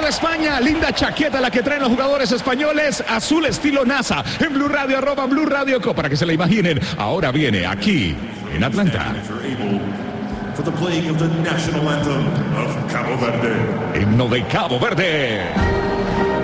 España. Linda chaqueta la que traen los jugadores españoles. Azul estilo NASA. En Blue Radio, @Blue Radio Co, para que se la imaginen. Ahora viene aquí en Atlanta. For the playing of the national anthem of Cabo Verde. Himno de Cabo Verde.